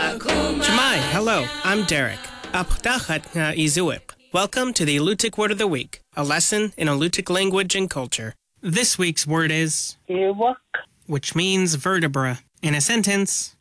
Jemai, hello, I'm Derek. Apdachat nga izuik. Welcome to the Alutiiq Word of the Week, a lesson in Alutiiq language and culture. This week's word is Ewak, which means vertebra. In a sentence,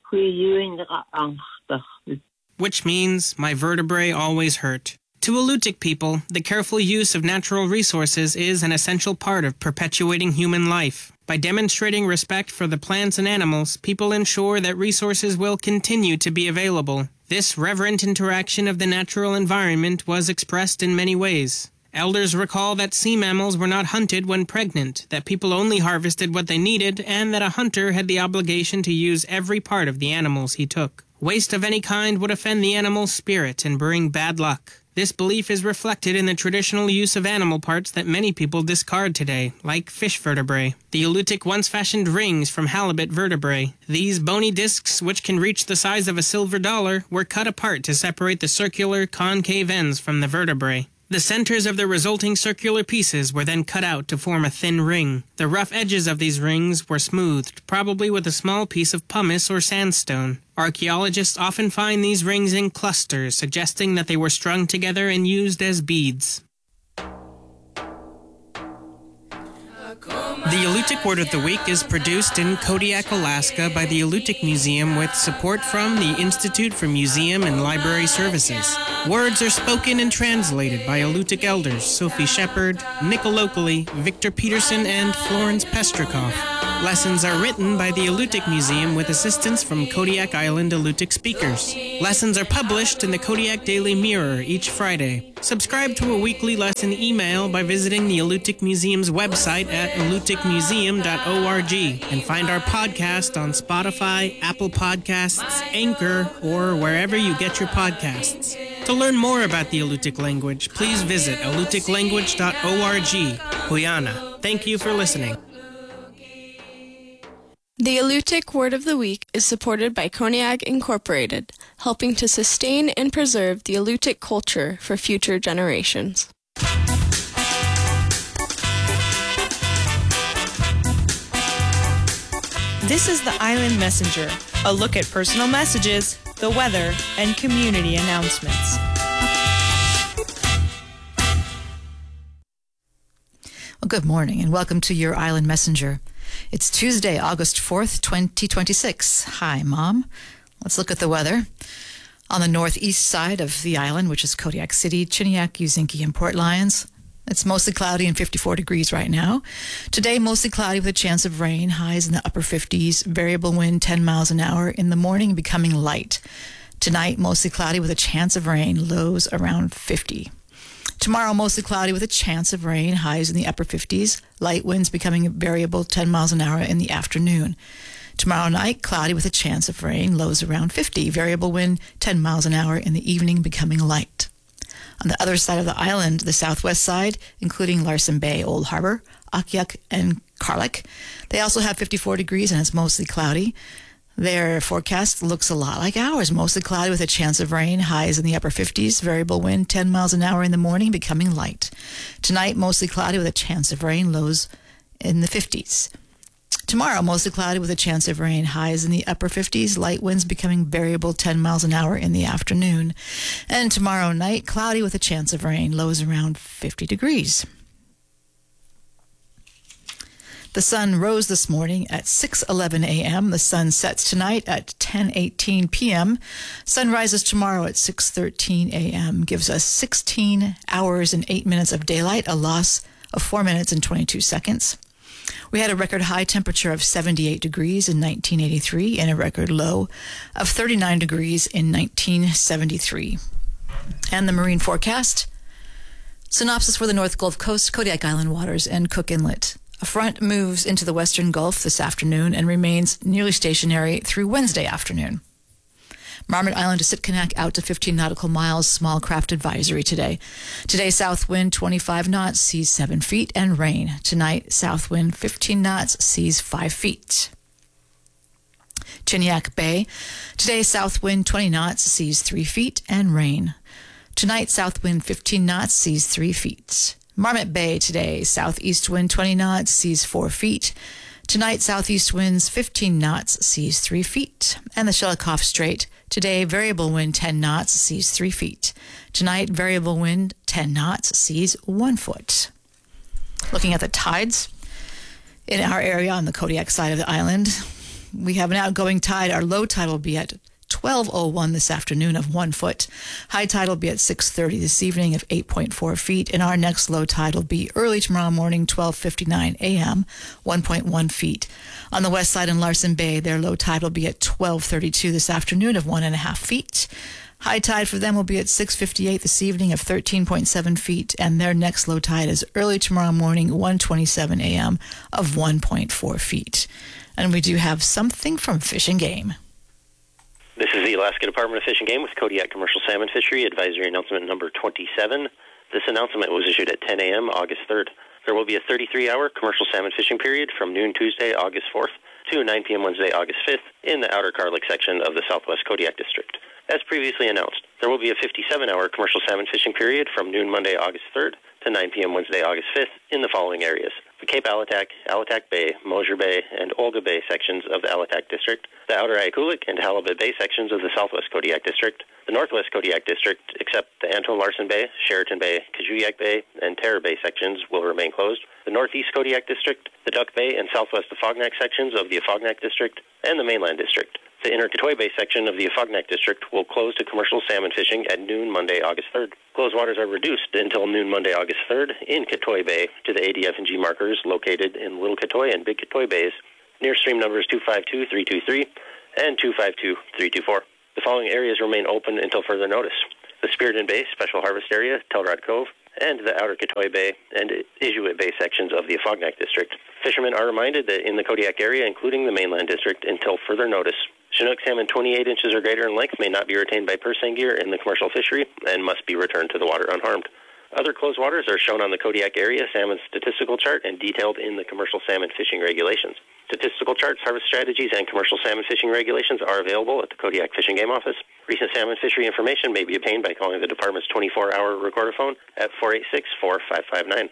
which means my vertebrae always hurt. To Alutiiq people, the careful use of natural resources is an essential part of perpetuating human life. By demonstrating respect for the plants and animals, people ensure that resources will continue to be available. This reverent interaction of the natural environment was expressed in many ways. Elders recall that sea mammals were not hunted when pregnant, that people only harvested what they needed, and that a hunter had the obligation to use every part of the animals he took. Waste of any kind would offend the animal's spirit and bring bad luck. This belief is reflected in the traditional use of animal parts that many people discard today, like fish vertebrae. The Alutiiq once fashioned rings from halibut vertebrae. These bony discs, which can reach the size of a silver dollar, were cut apart to separate the circular, concave ends from the vertebrae. The centers of the resulting circular pieces were then cut out to form a thin ring. The rough edges of these rings were smoothed, probably with a small piece of pumice or sandstone. Archaeologists often find these rings in clusters, suggesting that they were strung together and used as beads. The Alutiiq Word of the Week is produced in Kodiak, Alaska by the Alutiiq Museum with support from the Institute for Museum and Library Services. Words are spoken and translated by Alutiiq elders Sophie Shepard, Nicole Oakley, Victor Peterson, and Florence Pestrikoff. Lessons are written by the Alutiiq Museum with assistance from Kodiak Island Alutiiq speakers. Lessons are published in the Kodiak Daily Mirror each Friday. Subscribe to a weekly lesson email by visiting the Alutiiq Museum's website at alutiiqmuseum.org and find our podcast on Spotify, Apple Podcasts, Anchor, or wherever you get your podcasts. To learn more about the Alutiiq language, please visit alutiiqlanguage.org. Huyana. Thank you for listening. The Alutiiq Word of the Week is supported by Koniag Incorporated, helping to sustain and preserve the Alutiiq culture for future generations. This is the Island Messenger, a look at personal messages, the weather, and community announcements. Well, good morning and welcome to your Island Messenger. It's Tuesday, August 4th, 2026. Hi, Mom. Let's look at the weather. On the northeast side of the island, which is Kodiak City, Chiniak, Uzinki, and Port Lions, it's mostly cloudy and 54 degrees right now. Today, mostly cloudy with a chance of rain, highs in the upper 50s, variable wind 10 miles an hour, in the morning becoming light. Tonight, mostly cloudy with a chance of rain, lows around 50. Tomorrow, mostly cloudy with a chance of rain, highs in the upper 50s, light winds becoming variable 10 miles an hour in the afternoon. Tomorrow night, cloudy with a chance of rain, lows around 50, variable wind 10 miles an hour in the evening becoming light. On the other side of the island, the southwest side, including Larsen Bay, Old Harbor, Akiak, and Karlak, they also have 54 degrees and it's mostly cloudy. Their forecast looks a lot like ours, mostly cloudy with a chance of rain, highs in the upper 50s, variable wind 10 miles an hour in the morning, becoming light. Tonight, mostly cloudy with a chance of rain, lows in the 50s. Tomorrow, mostly cloudy with a chance of rain, highs in the upper 50s, light winds becoming variable 10 miles an hour in the afternoon. And tomorrow night, cloudy with a chance of rain, lows around 50 degrees. The sun rose this morning at 6:11 a.m. The sun sets tonight at 10:18 p.m. Sun rises tomorrow at 6:13 a.m. Gives us 16 hours and 8 minutes of daylight, a loss of 4 minutes and 22 seconds. We had a record high temperature of 78 degrees in 1983 and a record low of 39 degrees in 1973. And the marine forecast. Synopsis for the North Gulf Coast, Kodiak Island waters, and Cook Inlet. A front moves into the western Gulf this afternoon and remains nearly stationary through Wednesday afternoon. Marmot Island to Sitkinak out to 15 nautical miles, small craft advisory today. Today, south wind 25 knots, seas 7 feet, and rain. Tonight, south wind 15 knots, seas 5 feet. Chiniak Bay. Today, south wind 20 knots, seas 3 feet, and rain. Tonight, south wind 15 knots, seas 3 feet. Marmot Bay today, southeast wind 20 knots, seas 4 feet. Tonight, southeast winds 15 knots, seas 3 feet. And the Shelikof Strait. Today, variable wind 10 knots, seas 3 feet. Tonight, variable wind 10 knots, seas 1 foot. Looking at the tides in our area on the Kodiak side of the island, we have an outgoing tide. Our low tide will be at 12:01 this afternoon of 1 foot. High tide will be at 6:30 this evening of 8.4 feet. And our next low tide will be early tomorrow morning, 12:59 a.m., 1.1 feet. On the west side in Larsen Bay, their low tide will be at 12:32 this afternoon of 1.5 feet. High tide for them will be at 6:58 this evening of 13.7 feet, and their next low tide is early tomorrow morning, 1:27 a.m. of 1.4 feet. And we do have something from Fish and Game. This is the Alaska Department of Fish and Game with Kodiak Commercial Salmon Fishery Advisory Announcement number 27. This announcement was issued at 10 a.m. August 3rd. There will be a 33-hour commercial salmon fishing period from noon Tuesday, August 4th to 9 p.m. Wednesday, August 5th in the Outer Carlick section of the Southwest Kodiak District. As previously announced, there will be a 57-hour commercial salmon fishing period from noon Monday, August 3rd to 9 p.m. Wednesday, August 5th in the following areas: the Cape Alatac, Alatac Bay, Mosier Bay, and Olga Bay sections of the Alatac District, the Outer Ayakoulik and Halibut Bay sections of the Southwest Kodiak District, the Northwest Kodiak District, except the Anton Larsen Bay, Sheraton Bay, Kajuyak Bay, and Terror Bay sections will remain closed, the Northeast Kodiak District, the Duck Bay and Southwest Afognak sections of the Afognak District, and the Mainland District. The Inner Katoy Bay section of the Afognak District will close to commercial salmon fishing at noon Monday, August 3rd. Closed waters are reduced until noon Monday, August 3rd in Katoy Bay to the ADF and G markers located in Little Katoy and Big Katoy Bays, near stream numbers 252-323 and 252-324. The following areas remain open until further notice: the Spiriton Bay Special Harvest Area, Telrod Cove, and the Outer Katoy Bay and Inuit Bay sections of the Afognak District. Fishermen are reminded that in the Kodiak area, including the Mainland District, until further notice, Chinook salmon 28 inches or greater in length may not be retained by purse seine gear in the commercial fishery and must be returned to the water unharmed. Other closed waters are shown on the Kodiak area salmon statistical chart and detailed in the commercial salmon fishing regulations. Statistical charts, harvest strategies, and commercial salmon fishing regulations are available at the Kodiak Fish and Game Office. Recent salmon fishery information may be obtained by calling the department's 24-hour recorder phone at 486-4559.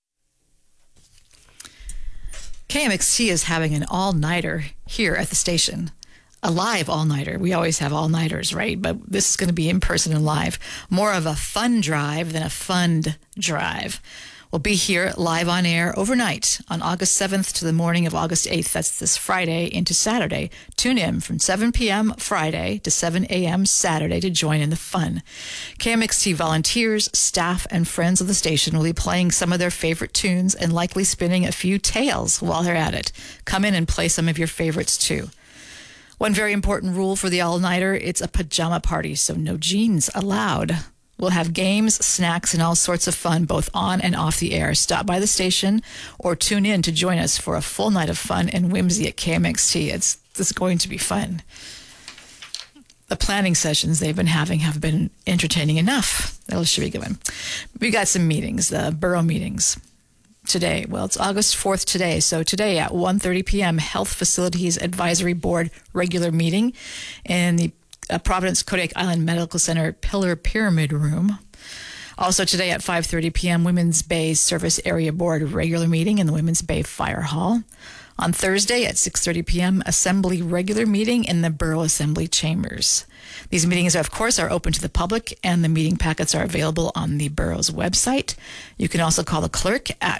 KMXT is having an all-nighter here at the station. A live all-nighter. We always have all-nighters, right? But this is going to be in person and live. More of a fun drive than a fund drive. We'll be here live on air overnight on August 7th to the morning of August 8th. That's this Friday into Saturday. Tune in from 7 p.m. Friday to 7 a.m. Saturday to join in the fun. KMXT volunteers, staff, and friends of the station will be playing some of their favorite tunes and likely spinning a few tales while they're at it. Come in and play some of your favorites too. One very important rule for the all-nighter, it's a pajama party, so no jeans allowed. We'll have games, snacks, and all sorts of fun, both on and off the air. Stop by the station or tune in to join us for a full night of fun and whimsy at KMXT. It's going to be fun. The planning sessions they've been having have been entertaining enough. That should be a good one. We got some meetings, the borough meetings. Today, well, it's August 4th today. So today at 1:30 p.m., Health Facilities Advisory Board regular meeting in the Providence Kodiak Island Medical Center Pillar Pyramid Room. Also today at 5:30 p.m., Women's Bay Service Area Board regular meeting in the Women's Bay Fire Hall. On Thursday at 6:30 p.m., Assembly regular meeting in the Borough Assembly Chambers. These meetings, of course, are open to the public, and the meeting packets are available on the borough's website. You can also call the clerk at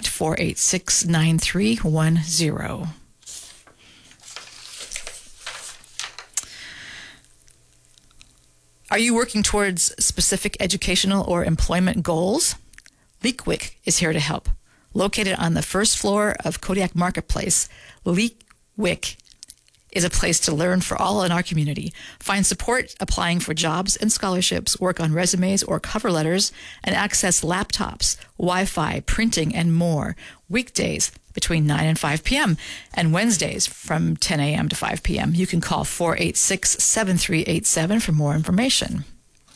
486-9310. Are you working towards specific educational or employment goals? LeakWick is here to help. Located on the first floor of Kodiak Marketplace, LeakWick is a place to learn for all in our community. Find support applying for jobs and scholarships, work on resumes or cover letters, and access laptops, Wi-Fi, printing, and more. Weekdays between 9 and 5 p.m. and Wednesdays from 10 a.m. to 5 p.m. You can call 486-7387 for more information.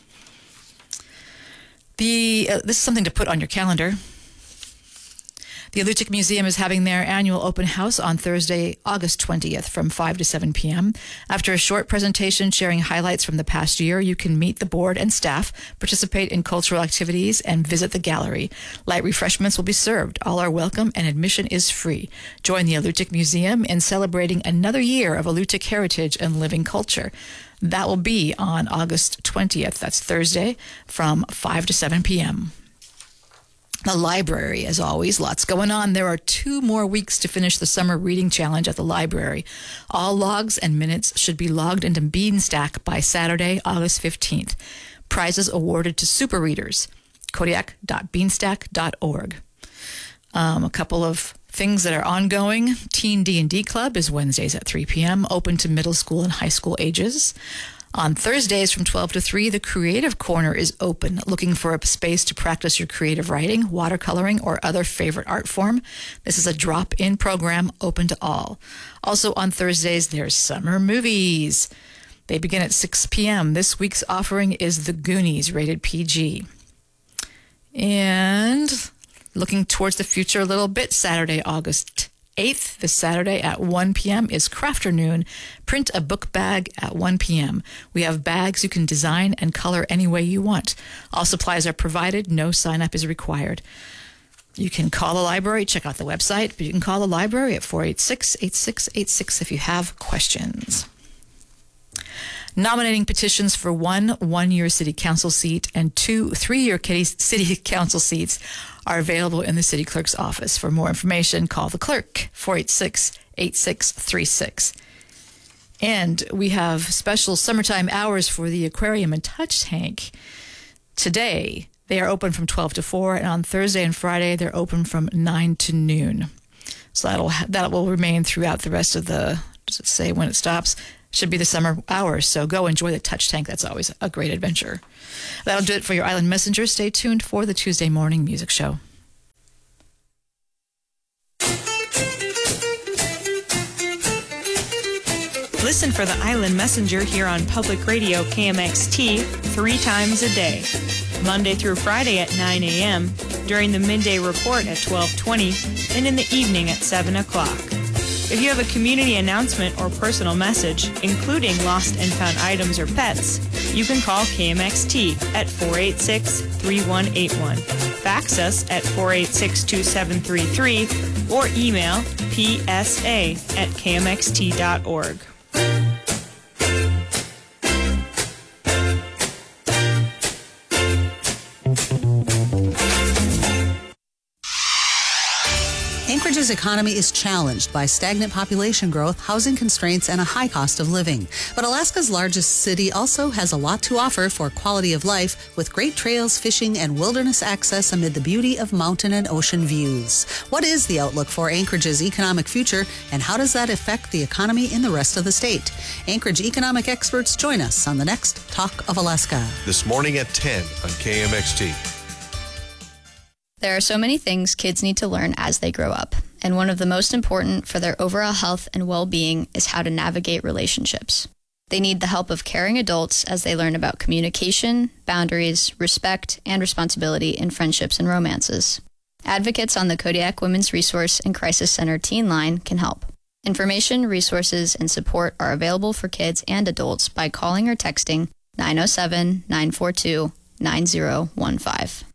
This is something to put on your calendar. The Alutiiq Museum is having their annual open house on Thursday, August 20th from 5 to 7 p.m. After a short presentation sharing highlights from the past year, you can meet the board and staff, participate in cultural activities, and visit the gallery. Light refreshments will be served. All are welcome and admission is free. Join the Alutiiq Museum in celebrating another year of Alutiiq heritage and living culture. That will be on August 20th. That's Thursday from 5 to 7 p.m. The library, as always, lots going on. There are 2 more weeks to finish the summer reading challenge at the library. All logs and minutes should be logged into Beanstack by Saturday, August 15th. Prizes awarded to super readers. Kodiak.beanstack.org. A couple of things that are ongoing. Teen D&D Club is Wednesdays at 3 p.m., open to middle school and high school ages. On Thursdays from 12 to 3, the Creative Corner is open, looking for a space to practice your creative writing, watercoloring, or other favorite art form. This is a drop-in program open to all. Also on Thursdays, there's summer movies. They begin at 6 p.m. This week's offering is The Goonies, rated PG. And looking towards the future a little bit, Saturday, August 8th, this Saturday at 1 p.m. is Crafternoon. Print a book bag at 1 p.m. We have bags you can design and color any way you want. All supplies are provided. No sign-up is required. You can call the library, check out the website, but you can call the library at 486-8686 if you have questions. Nominating petitions for 1 one-year city council seat and 2 three-year city council seats are available in the city clerk's office. For more information, call the clerk, 486-8636. And we have special summertime hours for the aquarium and touch tank. Today, they are open from 12 to 4, and on Thursday and Friday, they're open from 9 to noon. So that will remain throughout the rest of the, does it say when it stops? Should be the summer hours, so go enjoy the touch tank. That's always a great adventure. That'll do it for your Island Messenger. Stay tuned for the Tuesday morning music show. Listen for the Island Messenger here on Public Radio KMXT 3 times a day, Monday through Friday at 9 a.m., during the midday report at 12:20, and in the evening at 7 o'clock. If you have a community announcement or personal message, including lost and found items or pets, you can call KMXT at 486-3181. Fax us at 486-2733 or email psa@kmxt.org. Anchorage's economy is challenged by stagnant population growth, housing constraints, and a high cost of living. But Alaska's largest city also has a lot to offer for quality of life, with great trails, fishing, and wilderness access amid the beauty of mountain and ocean views. What is the outlook for Anchorage's economic future, and how does that affect the economy in the rest of the state? Anchorage economic experts join us on the next Talk of Alaska. This morning at 10 on KMXT. There are so many things kids need to learn as they grow up, and one of the most important for their overall health and well-being is how to navigate relationships. They need the help of caring adults as they learn about communication, boundaries, respect, and responsibility in friendships and romances. Advocates on the Kodiak Women's Resource and Crisis Center Teen Line can help. Information, resources, and support are available for kids and adults by calling or texting 907-942-9015.